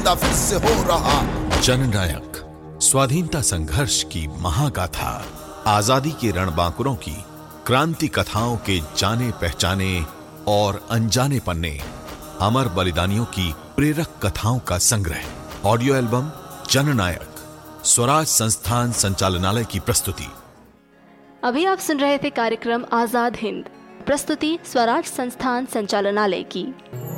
पैदा फिर से हो रहा। जननायक स्वाधीनता संघर्ष की महागाथा, आजादी के रणबांकुरों की क्रांति कथाओं के जाने पहचाने और अनजाने पन्ने, अमर बलिदानियों की प्रेरक कथाओं का संग्रह। ऑडियो एल्बम जननायक, स्वराज संस्थान संचालनालय की प्रस्तुति। अभी आप सुन रहे थे कार्यक्रम आजाद हिंद, प्रस्तुति स्वराज संस्थान संचालनालय की।